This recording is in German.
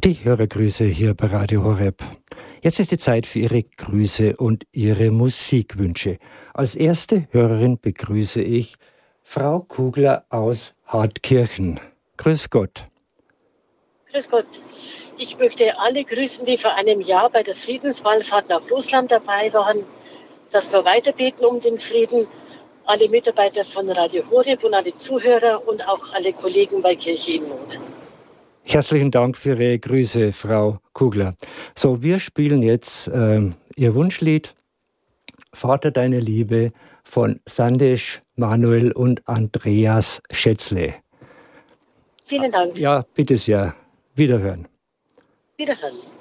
Die Hörergrüße hier bei Radio Horeb. Jetzt ist die Zeit für Ihre Grüße und Ihre Musikwünsche. Als erste Hörerin begrüße ich Frau Kugler aus Hartkirchen. Grüß Gott. Grüß Gott. Ich möchte alle grüßen, die vor einem Jahr bei der Friedenswallfahrt nach Russland dabei waren, dass wir weiter beten um den Frieden. Alle Mitarbeiter von Radio Horeb und alle Zuhörer und auch alle Kollegen bei Kirche in Not. Herzlichen Dank für Ihre Grüße, Frau Kugler. So, wir spielen jetzt Ihr Wunschlied Vater deine Liebe von Sandesh, Manuel und Andreas Schätzle. Vielen Dank. Ja, bitte sehr. Wiederhören. Wiederhören.